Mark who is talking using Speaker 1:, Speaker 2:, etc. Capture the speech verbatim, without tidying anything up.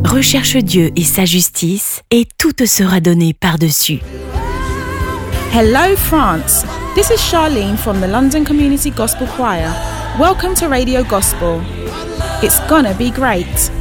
Speaker 1: Recherche Dieu et sa justice, et tout te sera donné par-dessus.
Speaker 2: Hello France, this is Charlene from the London Community Gospel Choir. Welcome to Radio Gospel. It's gonna be great.